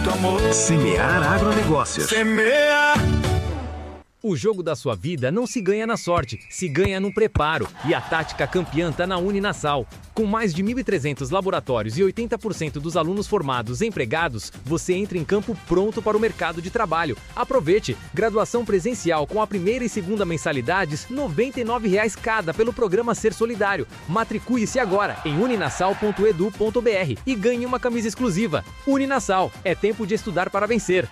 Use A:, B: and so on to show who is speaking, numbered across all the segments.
A: muito amor.
B: Semear Agronegócios.
A: Semear.
C: O jogo da sua vida não se ganha na sorte, se ganha no preparo. E a tática campeã está na Uninasal. Com mais de 1.300 laboratórios e 80% dos alunos formados e empregados, você entra em campo pronto para o mercado de trabalho. Aproveite! Graduação presencial com a primeira e segunda mensalidades, R$ 99,00 cada pelo programa Ser Solidário. Matricule-se agora em uninasal.edu.br e ganhe uma camisa exclusiva. Uninasal, é tempo de estudar para vencer.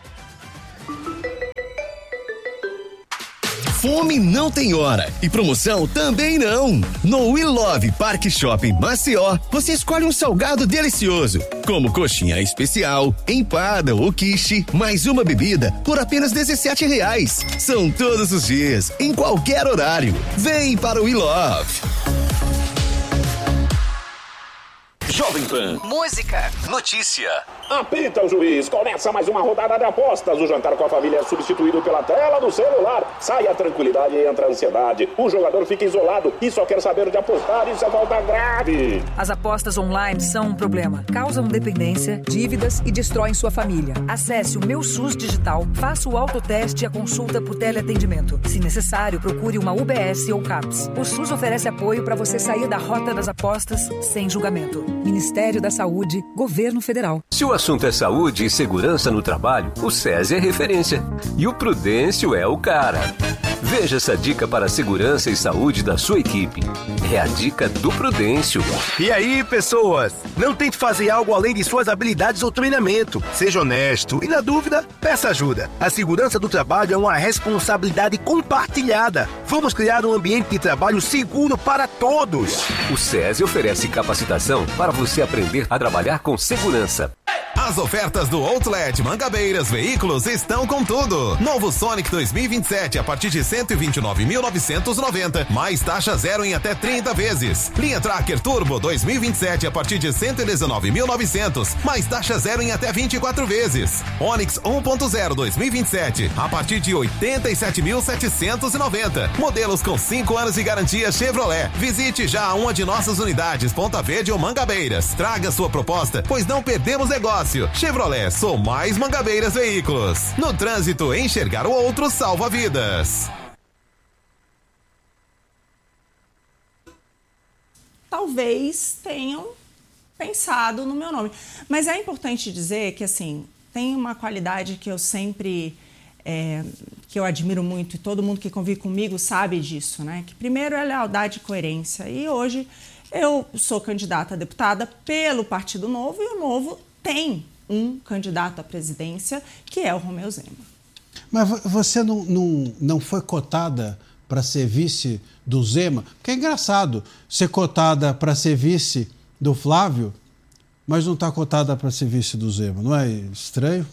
D: Fome não tem hora e promoção também não. No We Love Parque Shopping Maceió, você escolhe um salgado delicioso, como coxinha especial, empada ou quiche, mais uma bebida por apenas R$17,00. São todos os dias, em qualquer horário. Vem para o We Love.
B: Jovem Pan.
E: Música.
B: Notícia.
F: Apita o juiz, começa mais uma rodada de apostas. O jantar com a família é substituído pela tela do celular. Sai a tranquilidade e entra a ansiedade. O jogador fica isolado e só quer saber de apostar. Isso é falta grave.
E: As apostas online são um problema. Causam dependência, dívidas e destroem sua família. Acesse o Meu SUS Digital, faça o autoteste e a consulta por teleatendimento. Se necessário, procure uma UBS ou CAPS. O SUS oferece apoio para você sair da rota das apostas sem julgamento. Ministério da Saúde, Governo Federal.
B: Se o assunto é saúde e segurança no trabalho, o SESI é referência. E o Prudêncio é o cara. Veja essa dica para a segurança e saúde da sua equipe. É a dica do Prudêncio.
G: E aí, pessoas? Não tente fazer algo além de suas habilidades ou treinamento. Seja honesto e, na dúvida, peça ajuda. A segurança do trabalho é uma responsabilidade compartilhada. Vamos criar um ambiente de trabalho seguro para todos.
B: O SESI oferece capacitação para você aprender a trabalhar com segurança.
H: As ofertas do Outlet Mangabeiras Veículos estão com tudo. Novo Sonic 2027 a partir de 129.990, mais taxa zero em até 30 vezes. Linha Tracker Turbo 2027 a partir de 119.900, mais taxa zero em até 24 vezes. Onix 1.0 2027 a partir de 87.790. Modelos com 5 anos de garantia Chevrolet. Visite já uma de nossas unidades Ponta Verde ou Mangabeiras. Traga sua proposta, pois não perdemos negócio. Chevrolet, sou mais Mangabeiras Veículos. No trânsito, enxergar o outro salva vidas.
I: Talvez tenham pensado no meu nome. Mas é importante dizer que, assim, tem uma qualidade que eu sempre... que eu admiro muito, e todo mundo que convive comigo sabe disso, né? Que primeiro é lealdade e coerência. E hoje eu sou candidata a deputada pelo Partido Novo e o Novo tem um candidato à presidência, que é o Romeu Zema.
J: Mas você não foi cotada para ser vice do Zema? Porque é engraçado ser cotada para ser vice do Flávio, mas não está cotada para ser vice do Zema. Não é estranho?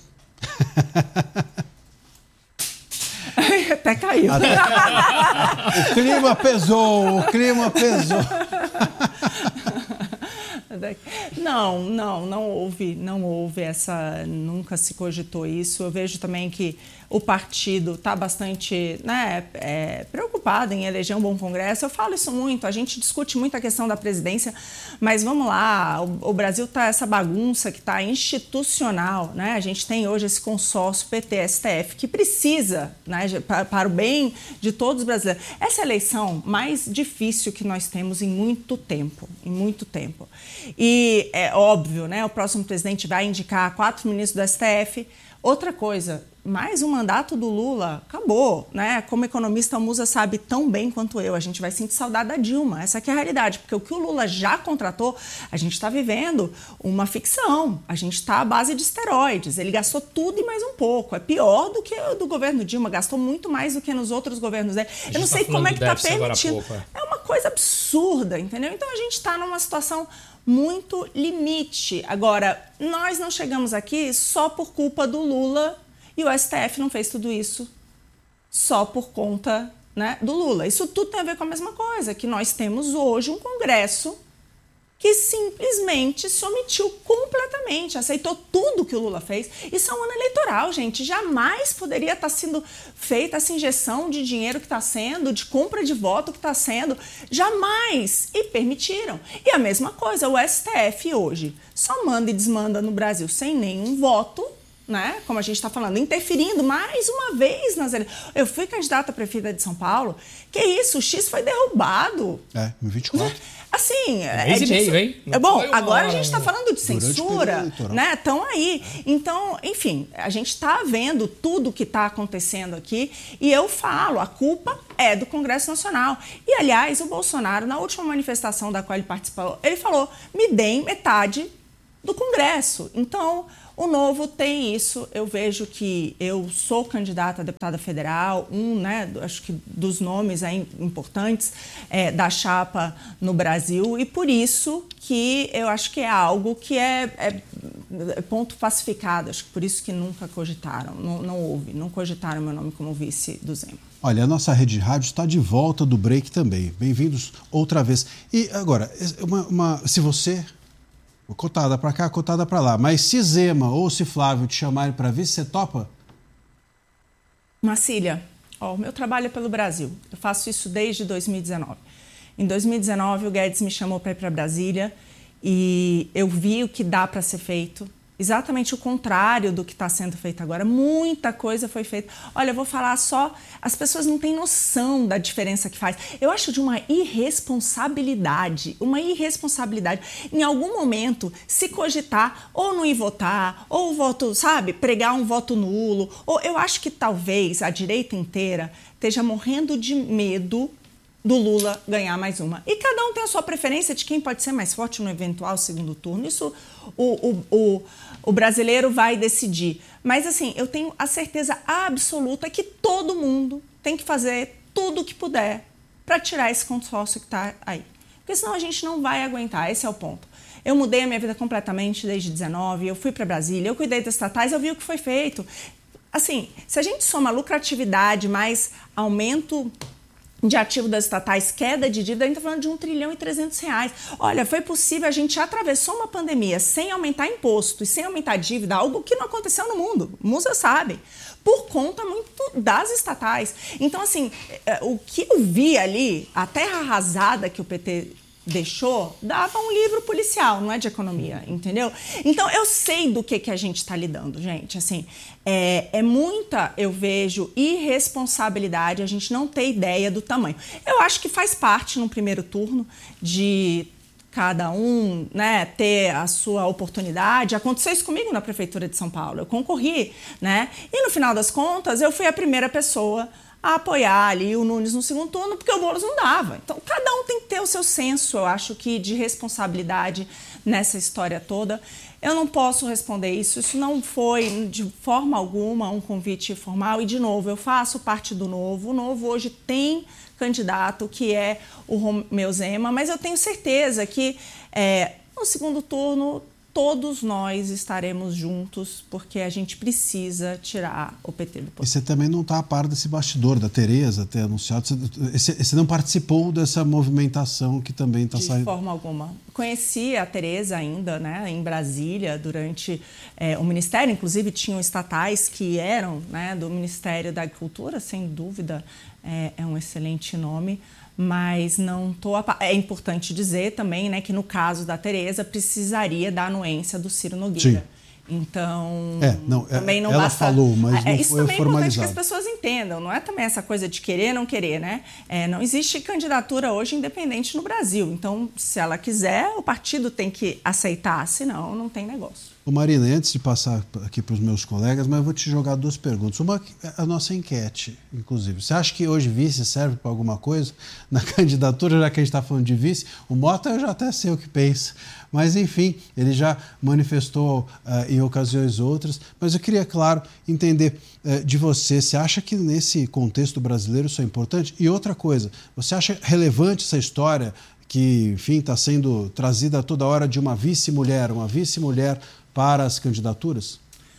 I: Até caiu.
J: O clima pesou.
I: Não houve essa, nunca se cogitou isso. Eu vejo também que o partido está bastante preocupado em eleger um bom Congresso. Eu falo isso muito, a gente discute muito a questão da presidência, mas vamos lá, o Brasil está essa bagunça que está institucional, né? A gente tem hoje esse consórcio PT-STF que precisa, né, para o bem de todos os brasileiros. Essa é a eleição mais difícil que nós temos em muito tempo. E é óbvio, né? O próximo presidente vai indicar 4 ministros do STF. Outra coisa, mais um mandato do Lula, acabou, né? Como economista, a Musa sabe tão bem quanto eu, a gente vai sentir saudade da Dilma, essa aqui é a realidade, porque o que o Lula já contratou, a gente está vivendo uma ficção, a gente está à base de esteroides, ele gastou tudo e mais um pouco, é pior do que o do governo Dilma, gastou muito mais do que nos outros governos dele. Eu não sei como é que está permitido, é uma coisa absurda, entendeu? Então a gente está numa situação muito limite. Agora, nós não chegamos aqui só por culpa do Lula e o STF não fez tudo isso só por conta, né, do Lula. Isso tudo tem a ver com a mesma coisa, que nós temos hoje um Congresso que simplesmente se omitiu completamente, aceitou tudo que o Lula fez. Isso é um ano eleitoral, gente. Jamais poderia estar sendo feita essa injeção de dinheiro que está sendo, de compra de voto que está sendo. Jamais. E permitiram. E a mesma coisa, o STF hoje só manda e desmanda no Brasil sem nenhum voto, né? Como a gente está falando, interferindo mais uma vez nas eleições. Eu fui candidata a prefeita de São Paulo. Que isso, o X foi derrubado.
J: Em 24.
I: Assim,
A: meio, hein?
I: Bom, agora a gente está falando de censura, né? Estão aí. Então, enfim, a gente está vendo tudo o que está acontecendo aqui e eu falo, a culpa é do Congresso Nacional. E, aliás, o Bolsonaro, na última manifestação da qual ele participou, ele falou, me deem metade do Congresso. Então, o Novo tem isso. Eu vejo que eu sou candidata a deputada federal, acho que dos nomes aí importantes da chapa no Brasil, e por isso que eu acho que é algo que é ponto pacificado. Acho que por isso que nunca cogitaram, não cogitaram meu nome como vice do Zema.
J: Olha, a nossa rede de rádio está de volta do break também. Bem-vindos outra vez. E agora, se você... cotada para cá, cotada para lá. Mas se Zema ou se Flávio te chamarem para vice, você topa?
I: Marcília, o meu trabalho é pelo Brasil. Eu faço isso desde 2019. Em 2019, o Guedes me chamou para ir para Brasília e eu vi o que dá para ser feito. Exatamente o contrário do que está sendo feito agora. Muita coisa foi feita. Olha, eu vou falar só... As pessoas não têm noção da diferença que faz. Eu acho de uma irresponsabilidade. Em algum momento, se cogitar ou não ir votar, ou o voto, pregar um voto nulo. Ou eu acho que talvez a direita inteira esteja morrendo de medo do Lula ganhar mais uma. E cada um tem a sua preferência de quem pode ser mais forte no eventual segundo turno. Isso o brasileiro vai decidir. Mas, assim, eu tenho a certeza absoluta que todo mundo tem que fazer tudo o que puder para tirar esse consórcio que está aí. Porque senão a gente não vai aguentar. Esse é o ponto. Eu mudei a minha vida completamente desde 19, eu fui para Brasília, eu cuidei das estatais, eu vi o que foi feito. Assim, se a gente soma lucratividade mais aumento de ativo das estatais, queda de dívida, a gente está falando de R$1,3 trilhão. Olha, foi possível, a gente atravessou uma pandemia sem aumentar imposto e sem aumentar dívida, algo que não aconteceu no mundo, Musa sabe, por conta muito das estatais. Então, assim, o que eu vi ali, a terra arrasada que o PT deixou, dava um livro policial, não é de economia, entendeu? Então, eu sei do que a gente está lidando, gente. Assim, é muita, eu vejo, irresponsabilidade, a gente não ter ideia do tamanho. Eu acho que faz parte, no primeiro turno, de cada um, né, ter a sua oportunidade. Aconteceu isso comigo na Prefeitura de São Paulo. Eu concorri, né? E, no final das contas, eu fui a primeira pessoa a apoiar ali o Nunes no segundo turno, porque o Boulos não dava. Então, cada um tem que ter o seu senso, eu acho que, de responsabilidade nessa história toda. Eu não posso responder isso. Isso não foi, de forma alguma, um convite formal. E, de novo, eu faço parte do Novo. O Novo hoje tem candidato, que é o Romeu Zema, mas eu tenho certeza que, no segundo turno, todos nós estaremos juntos, porque a gente precisa tirar o PT do poder.
J: E você também não está a par desse bastidor da Tereza ter anunciado, você não participou dessa movimentação que também está saindo?
I: De forma alguma. Conheci a Tereza ainda, né, em Brasília, durante o Ministério, inclusive tinham estatais que eram, né, do Ministério da Agricultura, sem dúvida, é um excelente nome. Mas não estou... É importante dizer também, né, que no caso da Tereza precisaria da anuência do Ciro Nogueira.
J: Sim.
I: Então,
J: também não
I: ela
J: basta... falou, mas não
I: isso
J: foi
I: também
J: formalizado.
I: É importante que as pessoas entendam. Não é também essa coisa de querer não querer, né? Não existe candidatura hoje independente no Brasil. Então, se ela quiser, o partido tem que aceitar, senão não tem negócio.
J: Ô Marina, antes de passar aqui para os meus colegas, mas eu vou te jogar duas perguntas. Uma, a nossa enquete, inclusive. Você acha que hoje vice serve para alguma coisa? Na candidatura, já que a gente está falando de vice, o Mota eu já até sei o que pensa. Mas, enfim, ele já manifestou em ocasiões outras. Mas eu queria, claro, entender de você. Você acha que nesse contexto brasileiro isso é importante? E outra coisa, você acha relevante essa história que, enfim, está sendo trazida a toda hora de uma vice-mulher para as candidaturas?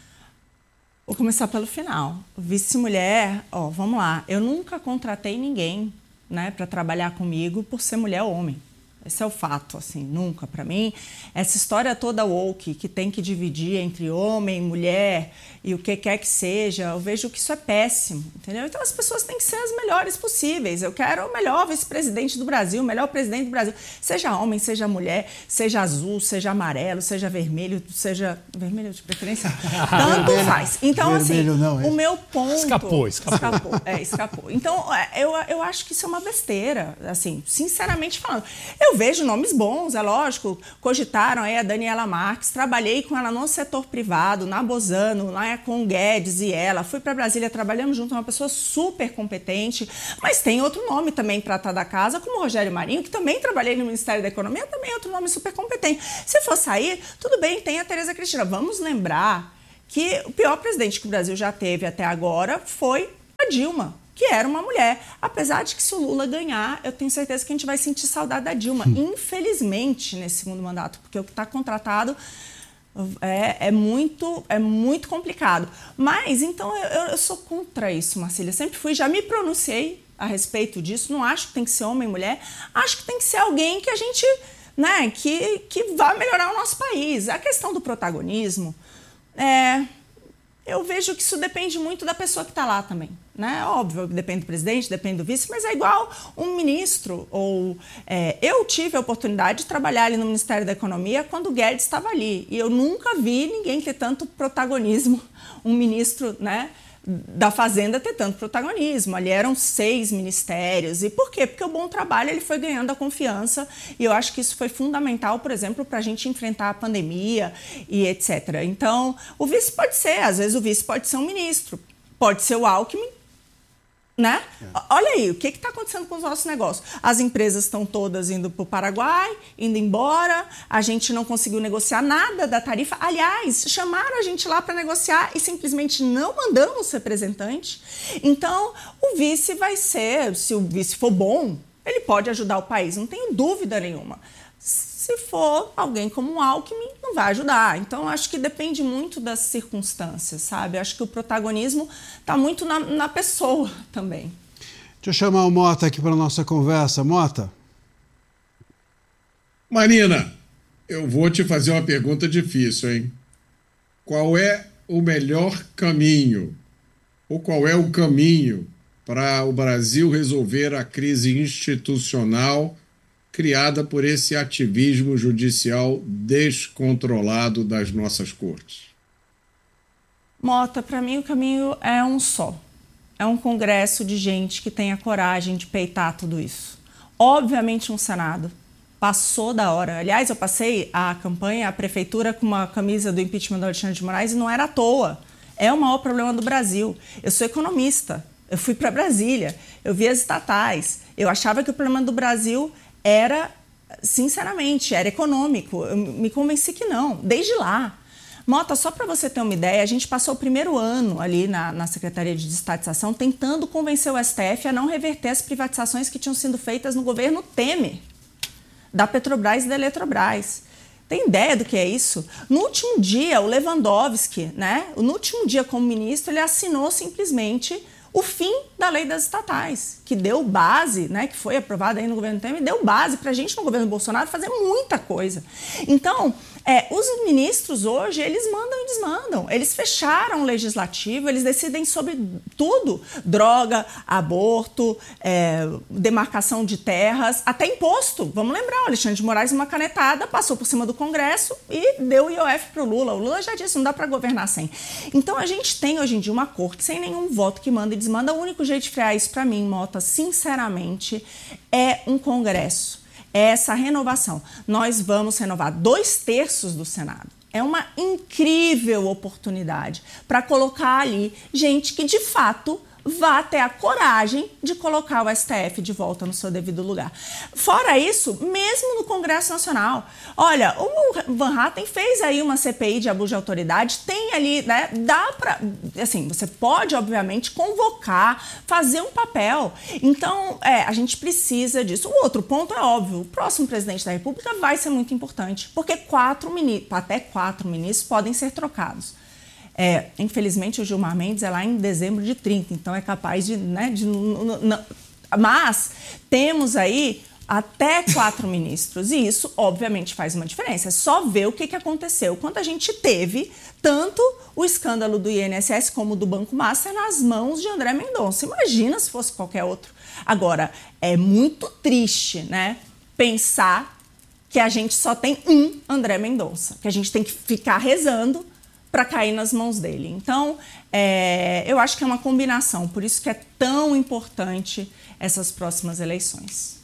I: Vou começar pelo final. Vice-mulher, vamos lá. Eu nunca contratei ninguém, né, para trabalhar comigo por ser mulher ou homem. Esse é o fato, assim, nunca. Para mim, essa história toda woke, que tem que dividir entre homem, mulher e o que quer que seja, eu vejo que isso é péssimo, entendeu? Então as pessoas têm que ser as melhores possíveis. Eu quero o melhor vice-presidente do Brasil, o melhor presidente do Brasil, seja homem, seja mulher, seja azul, seja amarelo, seja vermelho, seja vermelho de preferência, tanto faz. Então vermelho, assim, não, o meu ponto...
A: Escapou.
I: Escapou. Então eu acho que isso é uma besteira, assim, sinceramente falando. Eu vejo nomes bons, é lógico, cogitaram aí a Daniela Marques, trabalhei com ela no setor privado, na Bozano, lá com o Guedes e ela. Fui para Brasília, trabalhamos junto, uma pessoa super competente, mas tem outro nome também para estar da casa, como o Rogério Marinho, que também trabalhei no Ministério da Economia, também é outro nome super competente. Se for sair, tudo bem, tem a Tereza Cristina. Vamos lembrar que o pior presidente que o Brasil já teve até agora foi a Dilma, que era uma mulher. Apesar de que se o Lula ganhar, eu tenho certeza que a gente vai sentir saudade da Dilma, infelizmente, nesse segundo mandato, porque o que está contratado é muito complicado. Mas, então, eu sou contra isso, Marcília. Sempre fui, já me pronunciei a respeito disso. Não acho que tem que ser homem e mulher. Acho que tem que ser alguém que a gente, né, que vá melhorar o nosso país. A questão do protagonismo, eu vejo que isso depende muito da pessoa que está lá também. Né? Óbvio, depende do presidente, depende do vice, mas é igual um ministro. Eu tive a oportunidade de trabalhar ali no Ministério da Economia quando o Guedes estava ali. E eu nunca vi ninguém ter tanto protagonismo, um ministro, né, da Fazenda ter tanto protagonismo. Ali eram 6 ministérios. E por quê? Porque o bom trabalho ele foi ganhando a confiança e eu acho que isso foi fundamental, por exemplo, para a gente enfrentar a pandemia e etc. Então, o vice pode ser, às vezes o vice pode ser um ministro, pode ser o Alckmin, né? Olha aí, o que está acontecendo com os nossos negócios? As empresas estão todas indo para o Paraguai, indo embora, a gente não conseguiu negociar nada da tarifa. Aliás, chamaram a gente lá para negociar e simplesmente não mandamos representante. Então, o vice vai ser, se o vice for bom, ele pode ajudar o país, não tenho dúvida nenhuma. Se for alguém como o Alckmin, não vai ajudar. Então, acho que depende muito das circunstâncias, sabe? Acho que o protagonismo está muito na pessoa também.
J: Deixa eu chamar o Mota aqui para a nossa conversa. Mota?
K: Marina, eu vou te fazer uma pergunta difícil, hein? Qual é o melhor caminho, ou qual é o caminho para o Brasil resolver a crise institucional criada por esse ativismo judicial descontrolado das nossas cortes?
I: Mota, para mim o caminho é um só. É um congresso de gente que tenha coragem de peitar tudo isso. Obviamente um Senado. Passou da hora. Aliás, eu passei a campanha, a prefeitura com uma camisa do impeachment do Alexandre de Moraes e não era à toa. É o maior problema do Brasil. Eu sou economista. Eu fui para Brasília. Eu vi as estatais. Eu achava que o problema do Brasil era, sinceramente, era econômico. Eu me convenci que não, desde lá. Mota, só para você ter uma ideia, a gente passou o primeiro ano ali na Secretaria de Desestatização tentando convencer o STF a não reverter as privatizações que tinham sido feitas no governo Temer, da Petrobras e da Eletrobras. Tem ideia do que é isso? No último dia, o Lewandowski, né, no último dia como ministro, ele assinou simplesmente o fim da lei das estatais, que deu base, né, que foi aprovada aí no governo Temer, deu base para a gente no governo Bolsonaro fazer muita coisa. Então, os ministros hoje, eles mandam e desmandam. Eles fecharam o legislativo, eles decidem sobre tudo. Droga, aborto, demarcação de terras, até imposto. Vamos lembrar, o Alexandre de Moraes, uma canetada, passou por cima do Congresso e deu o IOF para o Lula. O Lula já disse, não dá para governar sem. Então, a gente tem hoje em dia uma corte sem nenhum voto que manda e desmanda. O único jeito de frear isso, para mim, Mota, sinceramente, é um Congresso. É essa renovação. Nós vamos renovar 2/3 do Senado. É uma incrível oportunidade para colocar ali gente que, de fato, vá ter a coragem de colocar o STF de volta no seu devido lugar. Fora isso, mesmo no Congresso Nacional, olha, o Van Hatten fez aí uma CPI de abuso de autoridade, tem ali, né, dá para, assim, você pode, obviamente, convocar, fazer um papel. Então, a gente precisa disso. O outro ponto é óbvio, o próximo presidente da República vai ser muito importante, porque até quatro ministros podem ser trocados. Infelizmente, o Gilmar Mendes é lá em dezembro de 30, então é capaz de... Mas temos aí Até 4 ministros. E isso, obviamente, faz uma diferença. É só ver o que aconteceu quando a gente teve tanto o escândalo do INSS como do Banco Master nas mãos de André Mendonça. Imagina se fosse qualquer outro. Agora, é muito triste, né, pensar que a gente só tem um André Mendonça, que a gente tem que ficar rezando para cair nas mãos dele. Então, eu acho que é uma combinação. Por isso que é tão importante essas próximas eleições.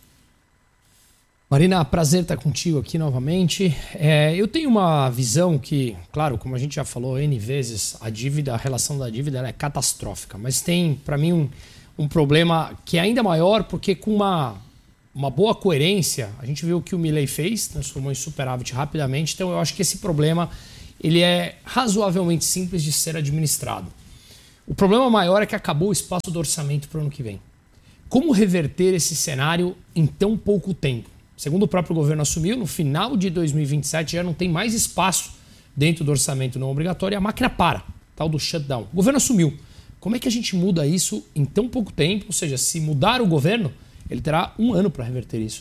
A: Marina, prazer estar contigo aqui novamente. Eu tenho uma visão que, claro, como a gente já falou N vezes, a relação da dívida ela é catastrófica, mas tem, para mim, um problema que é ainda maior, porque com uma boa coerência, a gente viu o que o Milei fez, transformou em superávit rapidamente, então eu acho que esse problema ele é razoavelmente simples de ser administrado. O problema maior é que acabou o espaço do orçamento para o ano que vem. Como reverter esse cenário em tão pouco tempo? Segundo o próprio governo assumiu, no final de 2027 já não tem mais espaço dentro do orçamento não obrigatório e a máquina para, tal do shutdown. O governo assumiu. Como é que a gente muda isso em tão pouco tempo? Ou seja, se mudar o governo, ele terá 1 ano para reverter isso.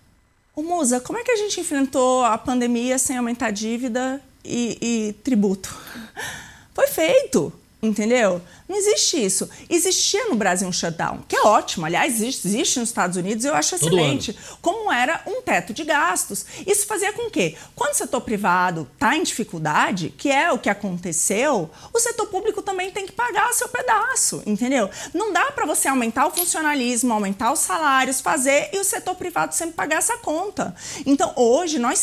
I: Ô Musa, como é que a gente enfrentou a pandemia sem aumentar a dívida e tributo? Foi feito, entendeu? Não existe isso. Existia no Brasil um shutdown, que é ótimo. Aliás, existe nos Estados Unidos e eu acho excelente. Como era um teto de gastos. Isso fazia com que, quando o setor privado está em dificuldade, que é o que aconteceu, o setor público também tem que pagar seu pedaço, entendeu? Não dá para você aumentar o funcionalismo, aumentar os salários, fazer e o setor privado sempre pagar essa conta. Então, hoje, nós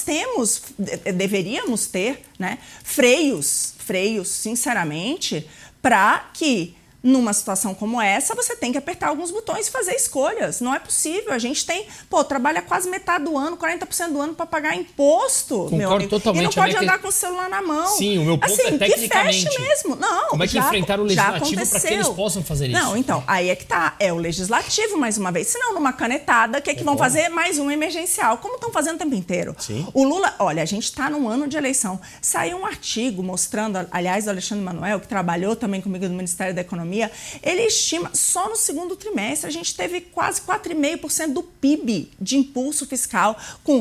I: deveríamos ter, né, freios, sinceramente, para que, numa situação como essa, você tem que apertar alguns botões e fazer escolhas. Não é possível. A gente trabalha quase metade do ano, 40% do ano para pagar imposto, meu amigo.
A: Totalmente.
I: E não pode andar com o celular na mão.
A: Sim, o meu ponto é tecnicamente.
I: Que feche mesmo. Não,
A: como é que enfrentar o legislativo para que eles possam fazer isso?
I: Não, então, aí é que tá. É o legislativo, mais uma vez. Se não, numa canetada, o que é que vão fazer? Mais um emergencial, como estão fazendo o tempo inteiro.
A: Sim.
I: O Lula, olha, a gente está num ano de eleição. Saiu um artigo mostrando, aliás, do Alexandre Manuel, que trabalhou também comigo no Ministério da Economia, ele estima, só no segundo trimestre, a gente teve quase 4,5% do PIB de impulso fiscal.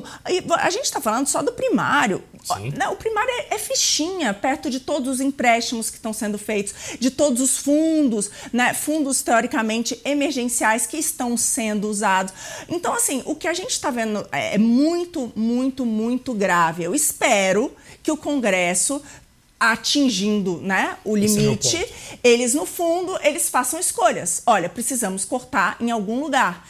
I: A gente está falando só do primário.
A: Sim.
I: O primário é fichinha, perto de todos os empréstimos que estão sendo feitos, de todos os fundos, né, fundos teoricamente emergenciais que estão sendo usados. Então, assim, o que a gente está vendo é muito, muito, muito grave. Eu espero que o Congresso, atingindo, né, o limite, eles, no fundo, eles façam escolhas. Olha, precisamos cortar em algum lugar.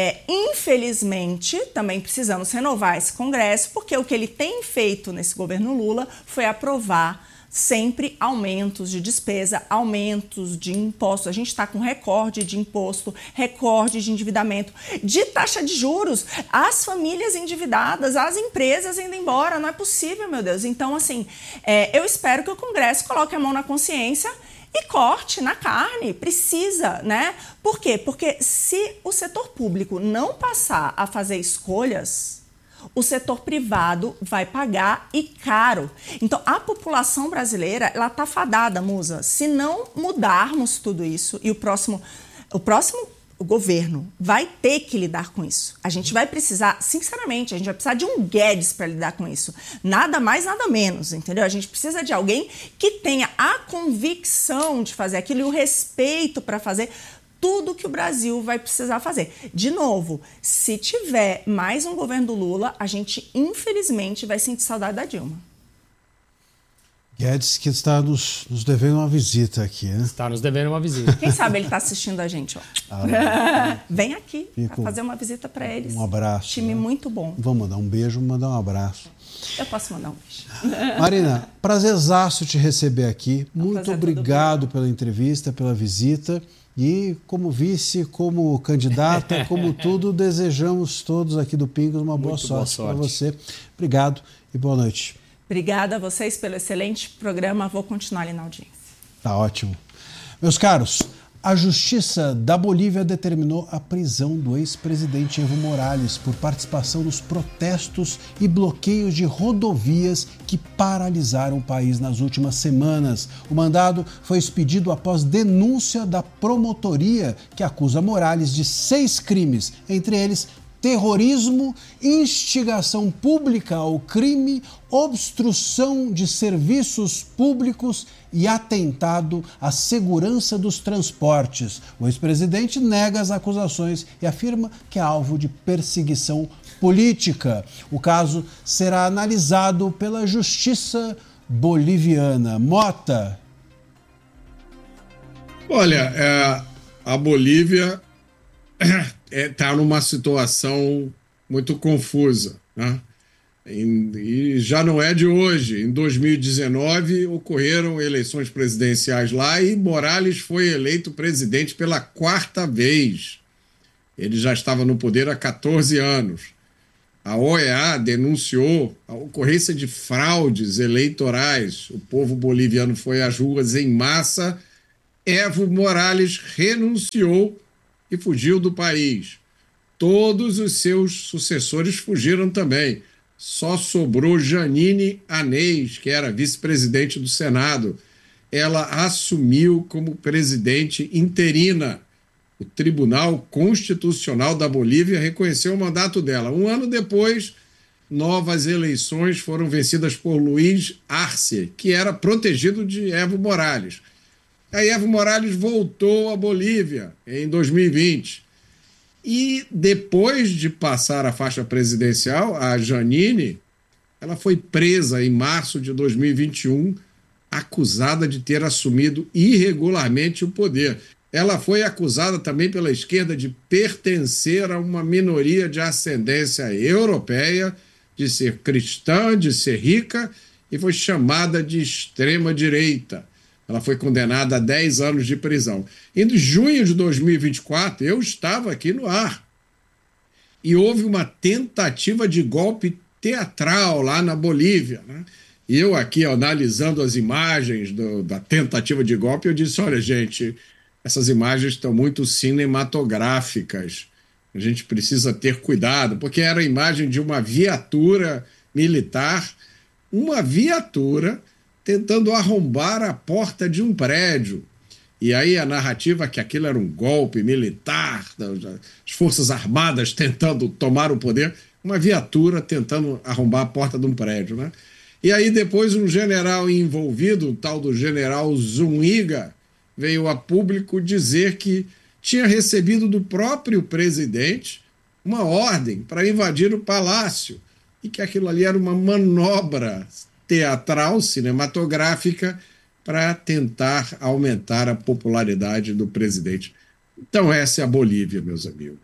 I: Infelizmente, também precisamos renovar esse Congresso, porque o que ele tem feito nesse governo Lula foi aprovar sempre aumentos de despesa, aumentos de impostos. A gente está com recorde de imposto, recorde de endividamento, de taxa de juros, as famílias endividadas, as empresas indo embora. Não é possível, meu Deus. Então, assim, eu espero que o Congresso coloque a mão na consciência e corte na carne. Precisa, né? Por quê? Porque se o setor público não passar a fazer escolhas, o setor privado vai pagar e caro. Então, a população brasileira, ela está fadada, Musa. Se não mudarmos tudo isso, e o próximo governo vai ter que lidar com isso. A gente vai precisar, sinceramente, a gente vai precisar de um Guedes para lidar com isso. Nada mais, nada menos, entendeu? A gente precisa de alguém que tenha a convicção de fazer aquilo e o respeito para fazer tudo que o Brasil vai precisar fazer. De novo, se tiver mais um governo do Lula, a gente, infelizmente, vai sentir saudade da Dilma.
J: Guedes que está nos devendo uma visita aqui, né?
A: Está nos devendo uma visita.
I: Quem sabe ele está assistindo a gente, ó. Vem aqui para fazer uma visita para eles.
J: Um abraço.
I: Time muito bom.
J: Vamos mandar um beijo, mandar um abraço.
I: Eu posso mandar um beijo.
J: Marina, prazerzaço te receber aqui. Muito obrigado pela entrevista, pela visita. E como vice, como candidata, como tudo, desejamos todos aqui do Pingos uma boa sorte para você. Obrigado e boa noite.
I: Obrigada a vocês pelo excelente programa. Vou continuar ali na audiência.
J: Tá ótimo. Meus caros, a Justiça da Bolívia determinou a prisão do ex-presidente Evo Morales por participação nos protestos e bloqueios de rodovias que paralisaram o país nas últimas semanas. O mandado foi expedido após denúncia da promotoria que acusa Morales de 6 crimes, entre eles terrorismo, instigação pública ao crime, obstrução de serviços públicos e atentado à segurança dos transportes. O ex-presidente nega as acusações e afirma que é alvo de perseguição política. O caso será analisado pela Justiça boliviana. Mota.
K: Olha, a Bolívia está numa situação muito confusa, né? E já não é de hoje. Em 2019 ocorreram eleições presidenciais lá e Morales foi eleito presidente pela 4ª vez. Ele já estava no poder há 14 anos. A OEA denunciou a ocorrência de fraudes eleitorais. O povo boliviano foi às ruas em massa. Evo Morales renunciou e fugiu do país. Todos os seus sucessores fugiram também. Só sobrou Jeanine Áñez, que era vice-presidente do Senado. Ela assumiu como presidente interina. O Tribunal Constitucional da Bolívia reconheceu o mandato dela. Um ano depois, novas eleições foram vencidas por Luiz Arce, que era protegido de Evo Morales. Aí Evo Morales voltou à Bolívia em 2020. E depois de passar a faixa presidencial, a Jeanine, ela foi presa em março de 2021, acusada de ter assumido irregularmente o poder. Ela foi acusada também pela esquerda de pertencer a uma minoria de ascendência europeia, de ser cristã, de ser rica, e foi chamada de extrema-direita. Ela foi condenada a 10 anos de prisão. Em junho de 2024, eu estava aqui no ar. E houve uma tentativa de golpe teatral lá na Bolívia, né? E eu aqui, analisando as imagens da tentativa de golpe, eu disse, olha, gente, essas imagens estão muito cinematográficas. A gente precisa ter cuidado, porque era a imagem de uma viatura militar, uma viatura tentando arrombar a porta de um prédio. E aí a narrativa é que aquilo era um golpe militar, as Forças Armadas tentando tomar o poder, uma viatura tentando arrombar a porta de um prédio, né? E aí depois um general envolvido, o tal do general Zúñiga, veio a público dizer que tinha recebido do próprio presidente uma ordem para invadir o palácio e que aquilo ali era uma manobra teatral, cinematográfica, para tentar aumentar a popularidade do presidente. Então essa é a Bolívia, meus amigos.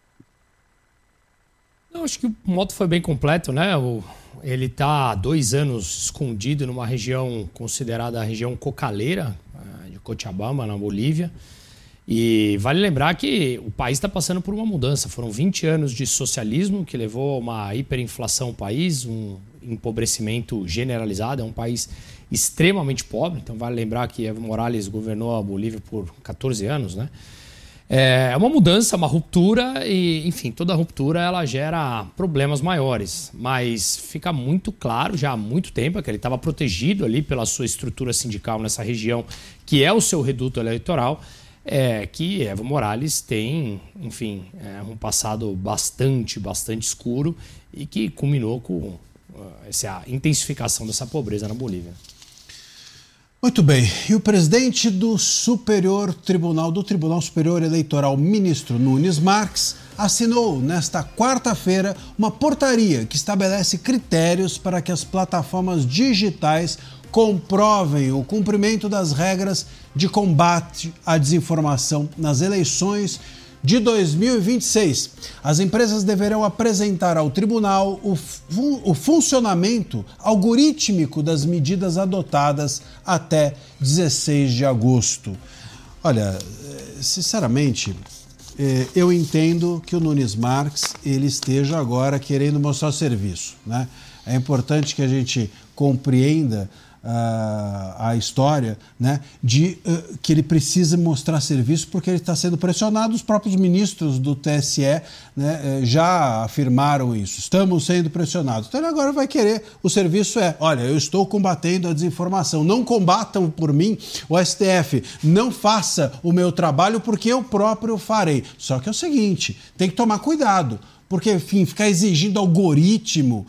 A: Eu acho que o moto foi bem completo, né? Ele está há 2 anos escondido numa região considerada a região cocaleira de Cochabamba, na Bolívia. E vale lembrar que o país está passando por uma mudança. Foram 20 anos de socialismo que levou a uma hiperinflação ao país, um empobrecimento generalizado. É um país extremamente pobre. Então vale lembrar que Evo Morales governou a Bolívia por 14 anos, né? É uma mudança, uma ruptura e, enfim, toda ruptura ela gera problemas maiores. Mas fica muito claro já há muito tempo que ele estava protegido ali pela sua estrutura sindical nessa região, que é o seu reduto eleitoral, que Evo Morales tem, enfim, um passado bastante escuro e que culminou com essa intensificação dessa pobreza na Bolívia.
J: Muito bem. E o presidente do Tribunal Superior Eleitoral, ministro Nunes Marques, assinou nesta quarta-feira uma portaria que estabelece critérios para que as plataformas digitais comprovem o cumprimento das regras de combate à desinformação nas eleições de 2026. As empresas deverão apresentar ao tribunal o funcionamento algorítmico das medidas adotadas até 16 de agosto. Olha, sinceramente, eu entendo que o Nunes Marques ele esteja agora querendo mostrar o serviço, né? É importante que a gente compreenda a história, né, de que ele precisa mostrar serviço porque ele está sendo pressionado. Os próprios ministros do TSE, né, já afirmaram isso. Estamos sendo pressionados. Então ele agora vai querer, o serviço olha, eu estou combatendo a desinformação. Não combatam por mim, o STF. Não faça o meu trabalho porque eu próprio farei. Só que é o seguinte, tem que tomar cuidado. porque, enfim, ficar exigindo algoritmo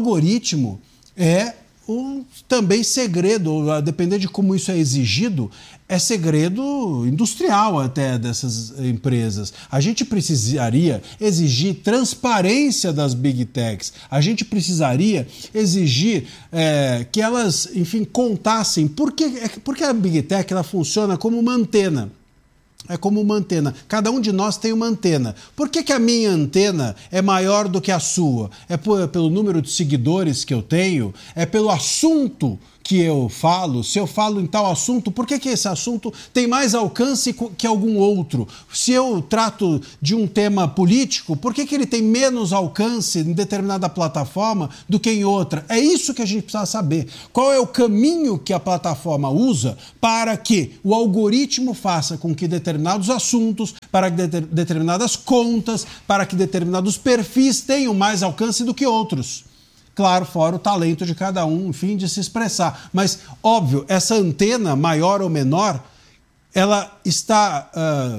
J: é também segredo, a depender de como isso é exigido, é segredo industrial até dessas empresas. A gente precisaria exigir transparência das Big Techs, a gente precisaria exigir que elas, enfim, contassem porque a Big Tech ela funciona como uma antena. É como uma antena. Cada um de nós tem uma antena. Por que a minha antena é maior do que a sua? É pelo número de seguidores que eu tenho? É pelo assunto que eu falo? Se eu falo em tal assunto, por que esse assunto tem mais alcance que algum outro? Se eu trato de um tema político, por que ele tem menos alcance em determinada plataforma do que em outra? É isso que a gente precisa saber. Qual é o caminho que a plataforma usa para que o algoritmo faça com que determinados assuntos, para que determinadas contas, para que determinados perfis tenham mais alcance do que outros? Claro, fora o talento de cada um, enfim, de se expressar. Mas, óbvio, essa antena, maior ou menor, ela está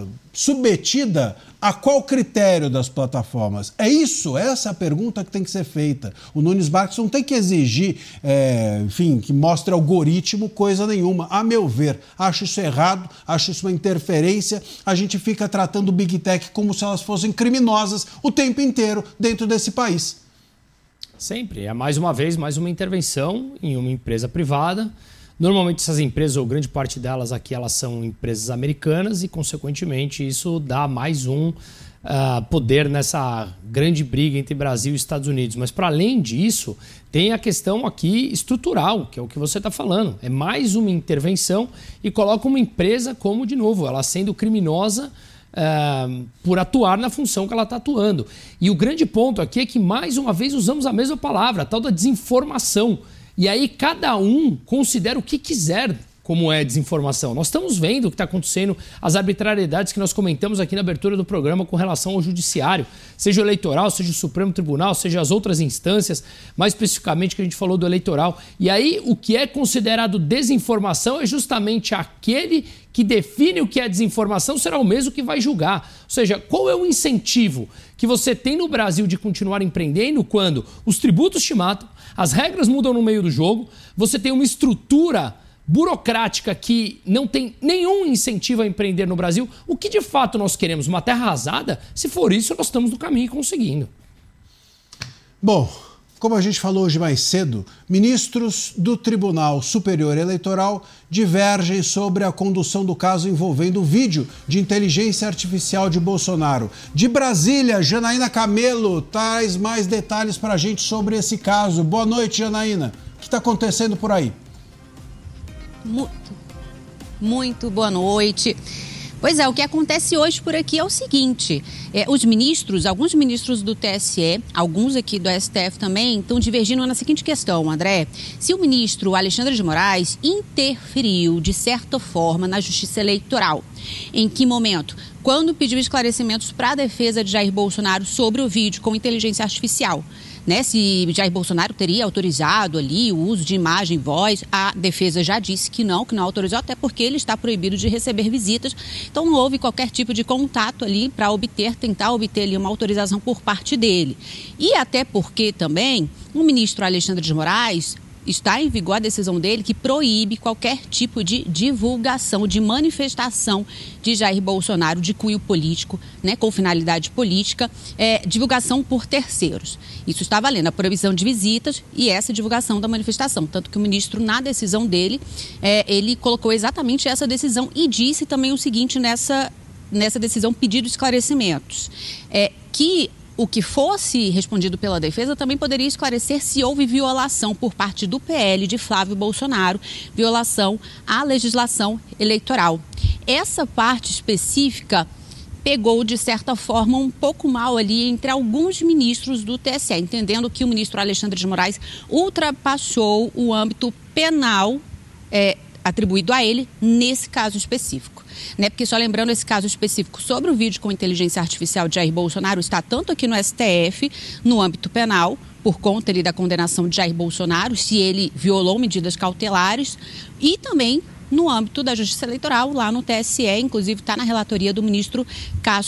J: submetida a qual critério das plataformas? Essa é a pergunta que tem que ser feita. O Nunes Marques não tem que exigir, enfim, que mostre algoritmo, coisa nenhuma. A meu ver, acho isso errado, acho isso uma interferência. A gente fica tratando o Big Tech como se elas fossem criminosas o tempo inteiro dentro desse país.
A: Sempre. É mais uma vez, mais uma intervenção em uma empresa privada. Normalmente essas empresas, ou grande parte delas aqui, elas são empresas americanas e, consequentemente, isso dá mais um poder nessa grande briga entre Brasil e Estados Unidos. Mas, para além disso, tem a questão aqui estrutural, que é o que você está falando. É mais uma intervenção e coloca uma empresa como, de novo, ela sendo criminosa por atuar na função que ela está atuando. E o grande ponto aqui é que, mais uma vez, usamos a mesma palavra, a tal da desinformação. E aí cada um considera o que quiser como é desinformação. Nós estamos vendo o que está acontecendo, as arbitrariedades que nós comentamos aqui na abertura do programa com relação ao judiciário, seja o eleitoral, seja o Supremo Tribunal, seja as outras instâncias, mais especificamente que a gente falou do eleitoral. E aí o que é considerado desinformação é justamente aquele que define o que é desinformação, será o mesmo que vai julgar. Ou seja, qual é o incentivo que você tem no Brasil de continuar empreendendo quando os tributos te matam, as regras mudam no meio do jogo, você tem uma estrutura burocrática que não tem nenhum incentivo a empreender no Brasil? O que de fato nós queremos? Uma terra arrasada? Se for isso, nós estamos no caminho e conseguindo.
J: Bom, como a gente falou hoje mais cedo, ministros do Tribunal Superior Eleitoral divergem sobre a condução do caso envolvendo o vídeo de inteligência artificial de Bolsonaro. De Brasília, Janaína Camelo traz mais detalhes para a gente sobre esse caso. Boa noite, Janaína. O que está acontecendo por aí?
L: Muito boa noite. Pois é, o que acontece hoje por aqui é o seguinte, alguns ministros do TSE, alguns aqui do STF também, estão divergindo na seguinte questão, André. Se o ministro Alexandre de Moraes interferiu, de certa forma, na Justiça Eleitoral, em que momento? Quando pediu esclarecimentos para a defesa de Jair Bolsonaro sobre o vídeo com inteligência artificial. Se Jair Bolsonaro teria autorizado ali o uso de imagem e voz, a defesa já disse que não autorizou, até porque ele está proibido de receber visitas. Então não houve qualquer tipo de contato ali para tentar obter ali uma autorização por parte dele. E até porque também o ministro Alexandre de Moraes está em vigor a decisão dele que proíbe qualquer tipo de divulgação, de manifestação de Jair Bolsonaro de cunho político, com finalidade política, divulgação por terceiros. Isso está valendo, a proibição de visitas e essa divulgação da manifestação. Tanto que o ministro, na decisão dele, ele colocou exatamente essa decisão e disse também o seguinte nessa decisão, pedido esclarecimentos, que o que fosse respondido pela defesa também poderia esclarecer se houve violação por parte do PL de Flávio Bolsonaro, violação à legislação eleitoral. Essa parte específica pegou, de certa forma, um pouco mal ali entre alguns ministros do TSE, entendendo que o ministro Alexandre de Moraes ultrapassou o âmbito penal atribuído a ele nesse caso específico. Porque só lembrando, esse caso específico sobre o vídeo com inteligência artificial de Jair Bolsonaro está tanto aqui no STF, no âmbito penal, por conta ali da condenação de Jair Bolsonaro, se ele violou medidas cautelares, e também no âmbito da Justiça Eleitoral, lá no TSE, inclusive está na relatoria do ministro Cássio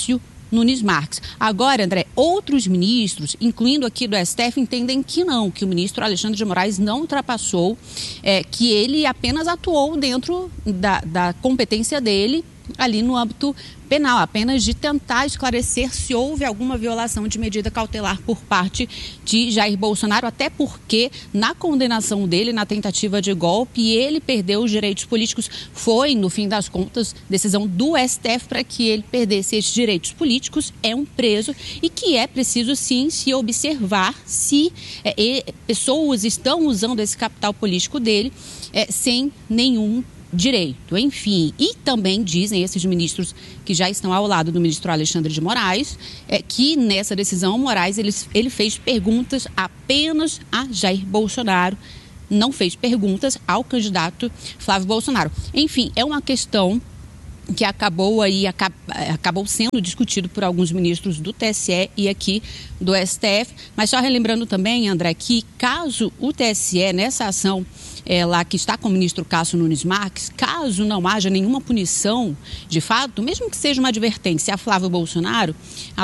L: Nunes Marques. Agora, André, outros ministros, incluindo aqui do STF, entendem que não, que o ministro Alexandre de Moraes não ultrapassou, que ele apenas atuou dentro da competência dele, ali no âmbito penal, apenas de tentar esclarecer se houve alguma violação de medida cautelar por parte de Jair Bolsonaro, até porque na condenação dele, na tentativa de golpe, ele perdeu os direitos políticos. Foi, no fim das contas, decisão do STF para que ele perdesse esses direitos políticos, é um preso e que é preciso sim se observar se pessoas estão usando esse capital político dele sem nenhum direito, enfim. E também dizem esses ministros que já estão ao lado do ministro Alexandre de Moraes, que nessa decisão Moraes ele fez perguntas apenas a Jair Bolsonaro, não fez perguntas ao candidato Flávio Bolsonaro. Enfim, é uma questão que acabou sendo discutido por alguns ministros do TSE e aqui do STF, mas só relembrando também, André, que caso o TSE, nessa ação lá que está com o ministro Cássio Nunes Marques, caso não haja nenhuma punição de fato, mesmo que seja uma advertência a Flávio Bolsonaro,